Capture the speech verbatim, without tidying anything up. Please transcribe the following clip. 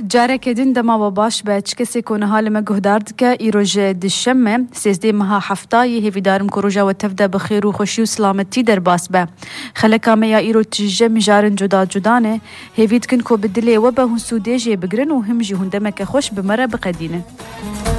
جارك دين دما وباش باش كسي كون هالما جهداردك إيروج دشمة سيزدي مها حفتاي هي في دارم كروجا وتفدا بخير وخشي وسلامتي درباس با خلكا ميا إيرو تجم جارن جدا جدانه هي فيتكن كو بدلي وبا هن سوديجي بقرن وهم جي هندمك خوش بمرة بقدينه.